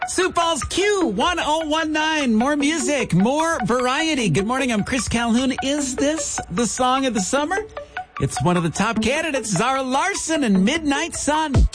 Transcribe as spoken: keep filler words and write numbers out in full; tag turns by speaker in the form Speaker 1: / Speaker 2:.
Speaker 1: Sioux Falls Q one oh one nine. More music, more variety. Good morning, I'm Chris Calhoun. Is this the song of the summer? It's one of the top candidates, Zara Larsson and Midnight Sun.